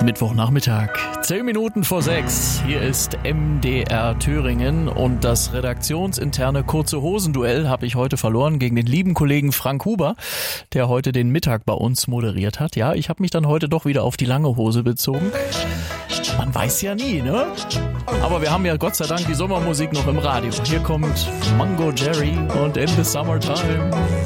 Mittwochnachmittag, 10 Minuten vor 6. Hier ist MDR Thüringen und das redaktionsinterne Kurze-Hosen-Duell habe ich heute verloren gegen den lieben Kollegen Frank Huber, der heute den Mittag bei uns moderiert hat. Ja, ich habe mich dann heute doch wieder auf die lange Hose bezogen. Man weiß ja nie, ne? Aber wir haben ja Gott sei Dank die Sommermusik noch im Radio. Hier kommt Mango Jerry und In the Summertime.